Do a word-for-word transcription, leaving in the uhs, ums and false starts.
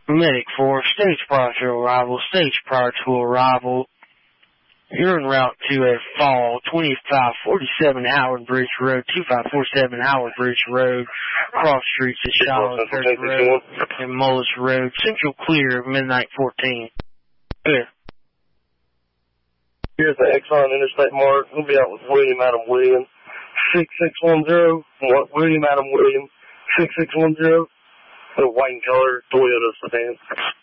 Medic four, stage prior to arrival, stage prior to arrival. You're en route to a fall, twenty-five forty-seven Howard Bridge Road, twenty-five forty-seven Howard Bridge Road, cross streets at Shiloh Church Road and Mullis Road, central clear, midnight fourteen. Clear. Here's the Exxon Interstate Mark. We'll be out with William Adam Williams, six six one zero, William Adam Williams, six six one zero, the white and color Toyota sedan.